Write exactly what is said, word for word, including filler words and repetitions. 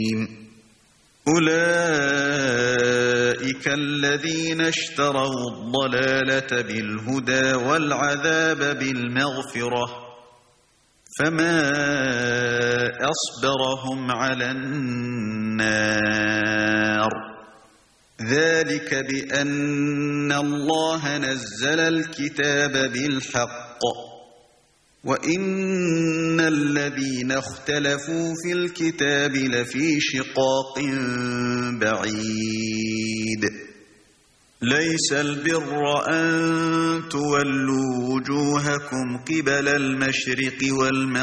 أولئك الذين اشتروا الضلالة بالهدى والعذاب بالمغفرة فما أصبرهم على النار ذلك بأن الله نزل الكتاب بالحق وإن الذين اختلفوا في الكتاب لفي شقاق بعيد ليس البر أن تولوا وجوهكم قبل المشرق والمغرب